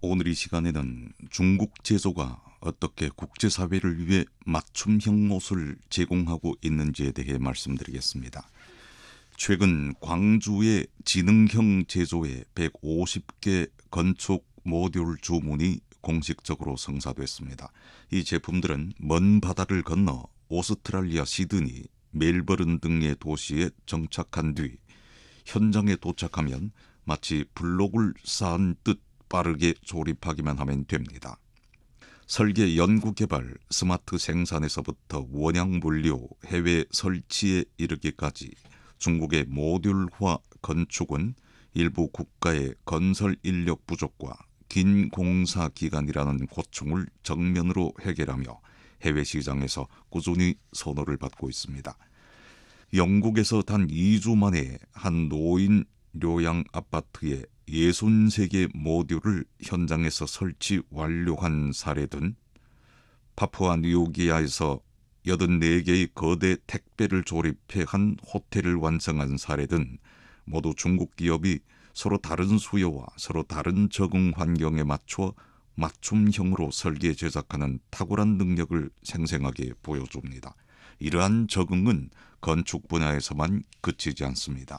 오늘 이 시간에는 중국 제조가 어떻게 국제사회를 위해 맞춤형 옷을 제공하고 있는지에 대해 말씀드리겠습니다. 최근 광주의 지능형 제조에 150개 건축 모듈 주문이 공식적으로 성사됐습니다. 이 제품들은 먼 바다를 건너 오스트랄리아 시드니, 멜버른 등의 도시에 정착한 뒤 현장에 도착하면 마치 블록을 쌓은 듯 빠르게 조립하기만 하면 됩니다. 설계, 연구, 개발, 스마트 생산에서부터 원양 물류, 해외 설치에 이르기까지 중국의 모듈화 건축은 일부 국가의 건설 인력 부족과 긴 공사 기간이라는 고충을 정면으로 해결하며 해외 시장에서 꾸준히 선호를 받고 있습니다. 영국에서 단 2주 만에 한 노인 료양 아파트에 63개 모듈을 현장에서 설치 완료한 사례든 파푸아 뉴기니아에서 84개의 거대 택배를 조립해 한 호텔을 완성한 사례든 모두 중국 기업이 서로 다른 수요와 서로 다른 적응 환경에 맞춰 맞춤형으로 설계 제작하는 탁월한 능력을 생생하게 보여줍니다. 이러한 적응은 건축 분야에서만 그치지 않습니다.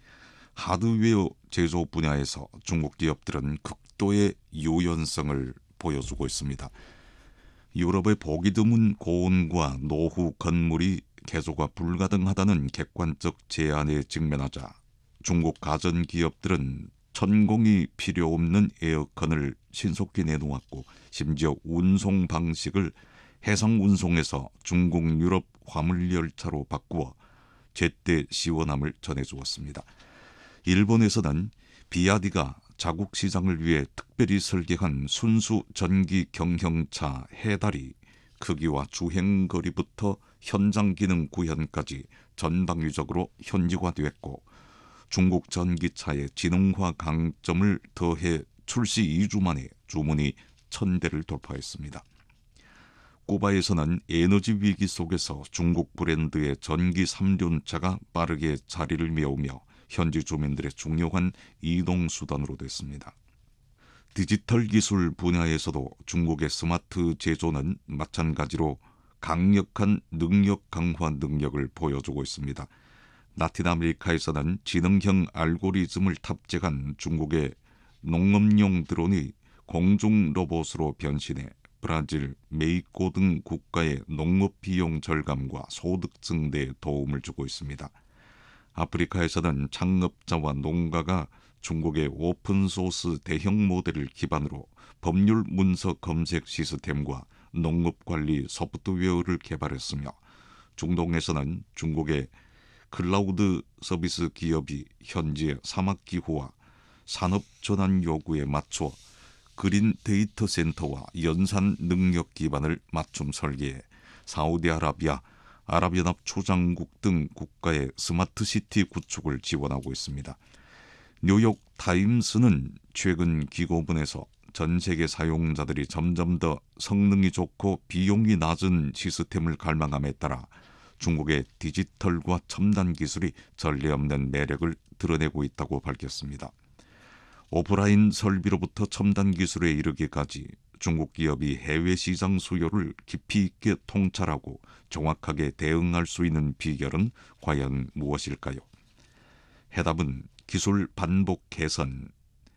하드웨어 제조 분야에서 중국 기업들은 극도의 유연성을 보여주고 있습니다. 유럽의 보기 드문 고온과 노후 건물이 개조가 불가능하다는 객관적 제안에 직면하자 중국 가전 기업들은 천공이 필요 없는 에어컨을 신속히 내놓았고, 심지어 운송 방식을 해상 운송에서 중국 유럽 화물 열차로 바꾸어 제때 시원함을 전해주었습니다. 일본에서는 비아디가 자국 시장을 위해 특별히 설계한 순수 전기 경형차 해달이 크기와 주행거리부터 현장 기능 구현까지 전방위적으로 현지화됐고, 중국 전기차의 지능화 강점을 더해 출시 2주 만에 주문이 1000대를 돌파했습니다. 쿠바에서는 에너지 위기 속에서 중국 브랜드의 전기 3륜차가 빠르게 자리를 메우며 현지 주민들의 중요한 이동수단으로 됐습니다. 디지털 기술 분야에서도 중국의 스마트 제조는 마찬가지로 강력한 능력 강화 능력을 보여주고 있습니다. 라틴 아메리카에서는 지능형 알고리즘을 탑재한 중국의 농업용 드론이 공중 로봇으로 변신해 브라질, 메xi코 등 국가의 농업 비용 절감과 소득 증대에 도움을 주고 있습니다. 아프리카에서는 창업자와 농가가 중국의 오픈소스 대형 모델을 기반으로 법률 문서 검색 시스템과 농업관리 소프트웨어를 개발했으며, 중동에서는 중국의 클라우드 서비스 기업이 현지의 사막기후와 산업전환 요구에 맞춰 그린 데이터 센터와 연산 능력 기반을 맞춤 설계해 사우디아라비아, 아랍연합 초장국 등 국가의 스마트시티 구축을 지원하고 있습니다. 뉴욕 타임스는 최근 기고문에서 전 세계 사용자들이 점점 더 성능이 좋고 비용이 낮은 시스템을 갈망함에 따라 중국의 디지털과 첨단 기술이 전례 없는 매력을 드러내고 있다고 밝혔습니다. 오프라인 설비로부터 첨단 기술에 이르기까지 중국 기업이 해외 시장 수요를 깊이 있게 통찰하고 정확하게 대응할 수 있는 비결은 과연 무엇일까요? 해답은 기술 반복 개선,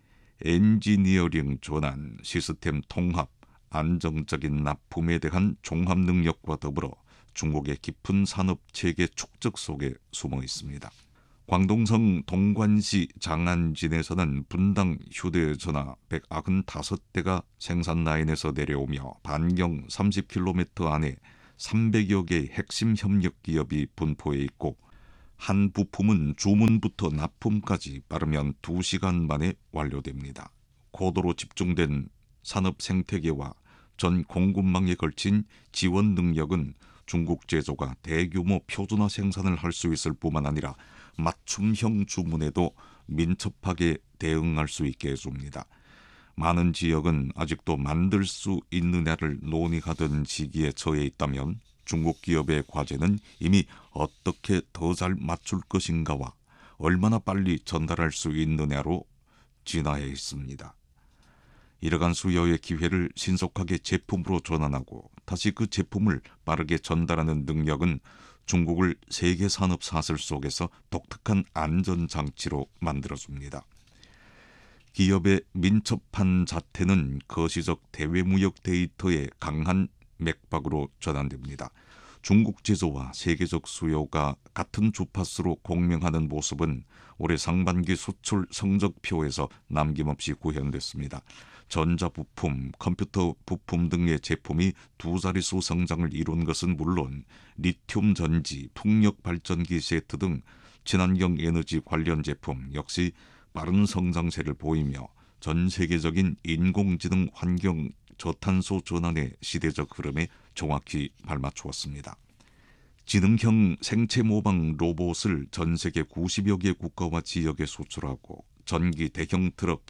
엔지니어링 전환, 시스템 통합, 안정적인 납품에 대한 종합 능력과 더불어 중국의 깊은 산업 체계 축적 속에 숨어 있습니다. 광동성 동관시 장안진에서는 분당 휴대전화 195대가 생산 라인에서 내려오며 반경 30km 안에 300여 개의 핵심 협력 기업이 분포해 있고, 한 부품은 주문부터 납품까지 빠르면 2시간 만에 완료됩니다. 고도로 집중된 산업 생태계와 전 공급망에 걸친 지원 능력은 중국 제조가 대규모 표준화 생산을 할 수 있을 뿐만 아니라 맞춤형 주문에도 민첩하게 대응할 수 있게 해줍니다. 많은 지역은 아직도 만들 수 있느냐를 논의하던 시기에 처해 있다면 중국 기업의 과제는 이미 어떻게 더 잘 맞출 것인가와 얼마나 빨리 전달할 수 있느냐로 진화해 있습니다. 이러한 수요의 기회를 신속하게 제품으로 전환하고 다시 그 제품을 빠르게 전달하는 능력은 중국을 세계 산업 사슬 속에서 독특한 안전장치로 만들어줍니다. 기업의 민첩한 자태는 거시적 대외무역 데이터의 강한 맥박으로 전환됩니다. 중국 제조와 세계적 수요가 같은 주파수로 공명하는 모습은 올해 상반기 수출 성적표에서 남김없이 구현됐습니다. 전자부품, 컴퓨터 부품 등의 제품이 두 자릿수 성장을 이룬 것은 물론 리튬 전지, 풍력 발전기 세트 등 친환경 에너지 관련 제품 역시 빠른 성장세를 보이며 전 세계적인 인공지능 환경 저탄소 전환의 시대적 흐름에 정확히 발맞추었습니다. 지능형 생체 모방 로봇을 전 세계 90여 개 국가와 지역에 수출하고 전기 대형 트럭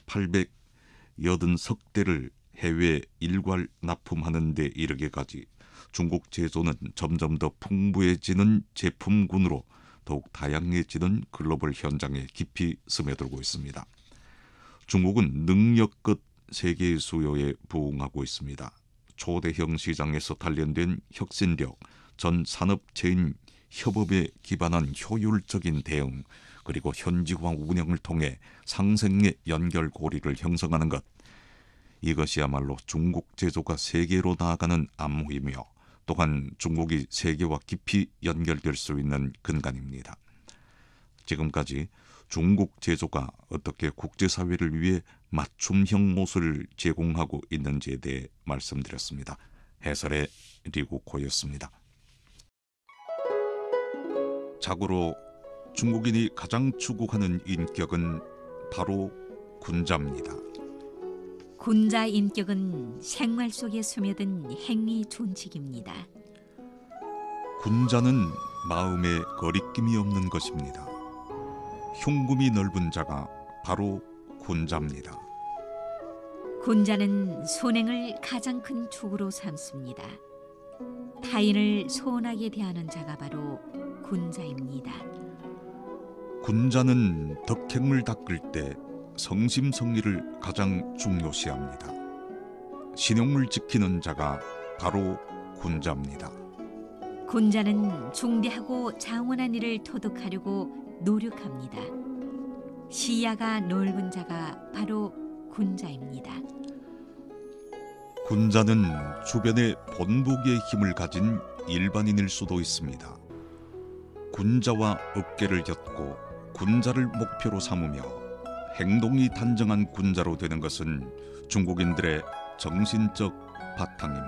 880대를 해외 일괄 납품하는 데 이르게까지 중국 제조는 점점 더 풍부해지는 제품군으로 더욱 다양해지는 글로벌 현장에 깊이 스며들고 있습니다. 중국은 능력 끝 세계의 수요에 부응하고 있습니다. 초대형 시장에서 단련된 혁신력, 전 산업체인 협업에 기반한 효율적인 대응, 그리고 현지화 운영을 통해 상생의 연결고리를 형성하는 것, 이것이야말로 중국 제조가 세계로 나아가는 암호이며 또한 중국이 세계와 깊이 연결될 수 있는 근간입니다. 지금까지 중국 제조가 어떻게 국제사회를 위해 맞춤형 옷을 제공하고 있는지에 대해 말씀드렸습니다. 해설의 리구코였습니다. 자고로 중국인이 가장 추구하는 인격은 바로 군자입니다. 군자 인격은 생활 속에 스며든 행위 준칙입니다. 군자는 마음에 거리낌이 없는 것입니다. 흉금이 넓은 자가 바로 군자입니다. 군자는 선행을 가장 큰 축으로 삼습니다. 타인을 소원하게 대하는 자가 바로 군자입니다. 군자는 덕행을 닦을 때 성심성의를 가장 중요시합니다. 신용을 지키는 자가 바로 군자입니다. 군자는 중대하고 장원한 일을 토득하려고 노력합니다. 시야가 넓은 자가 바로 군자입니다. 군자는 주변에 본보기의 힘을 가진 일반인일 수도 있습니다. 군자와 어깨를 곁고 군자를 목표로 삼으며 행동이 단정한 군자로 되는 것은 중국인들의 정신적 바탕입니다.